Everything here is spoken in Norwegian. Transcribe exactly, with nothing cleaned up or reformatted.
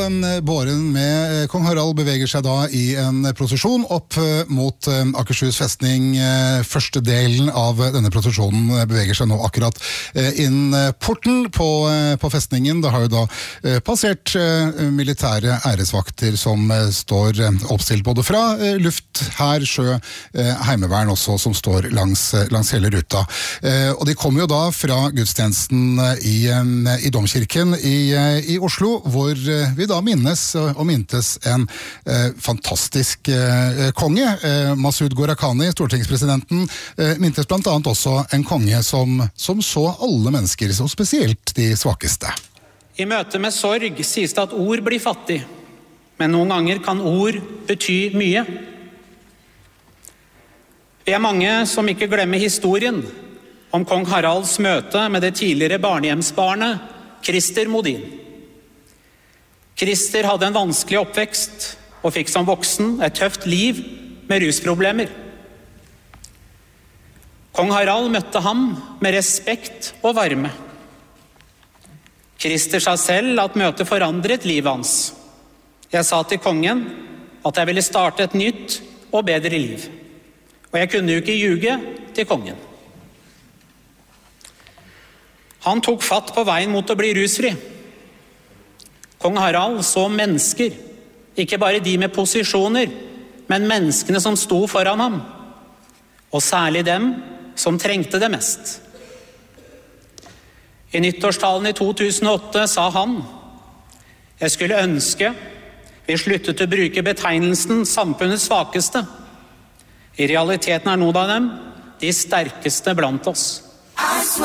den båren med kong Harald beveger seg da i en prosesjon opp mot Akershus festning. Første delen av denne prosesjonen beveger seg nå akkurat inn porten på, på festningen. Det har jo da passert militære æresvakter som står oppstilt både fra luft, hær, sjø, heimevern også, som står langs, langs hele ruta. Og de kommer jo da fra gudstjenesten i, i Domkirken i, i Oslo, hvor vi da minnes og mintes en eh, fantastisk eh, konge. Eh, Masud Ghorakhani, stortingspresidenten, eh, mintes blant annet også en konge som, som så alle mennesker, så spesielt de svakeste. I møte med sorg sies det at ord blir fattig, men noen ganger kan ord bety mye. Vi er mange som ikke glemmer historien om kong Haralds møte med det tidligere barnehjemsbarnet Christer Modin. Christer hadde en vanskelig oppvekst og fikk som voksen et tøft liv med rusproblemer. Kong Harald møtte ham med respekt og varme. Christer sa selv at møtet forandret livet hans. Jeg sa til kongen at jeg ville starte et nytt og bedre liv. Og jeg kunne jo ikke ljuge til kongen. Han tok fatt på veien mot å bli rusfri. Kong Harald så mennesker, ikke bare de med posisjoner, men menneskene som sto foran ham, og særlig dem som trengte det mest. I nyttårstalen i to tusen og åtte sa han: «Jeg skulle ønske vi sluttet å bruke betegnelsen samfunnets svakeste. I realiteten er noen av dem de sterkeste blant oss.»